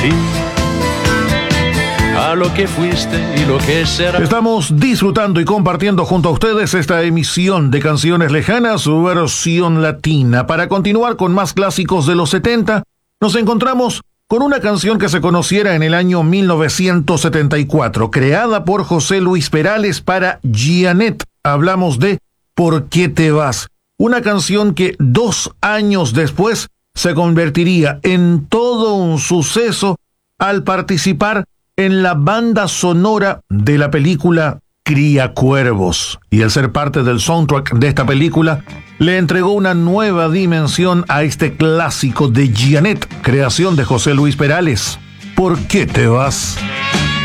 sí, a lo que fuiste y lo que será. Estamos disfrutando y compartiendo junto a ustedes esta emisión de Canciones Lejanas, su versión latina. Para continuar con más clásicos de los 70, nos encontramos con una canción que se conociera en el año 1974, creada por José Luis Perales para Jeanette. Hablamos de ¿Por qué te vas? Una canción que 2 años después se convertiría en todo un suceso al participar en la banda sonora de la película Criacuervos. Y el ser parte del soundtrack de esta película le entregó una nueva dimensión a este clásico de Jeanette, creación de José Luis Perales. ¿Por qué te vas?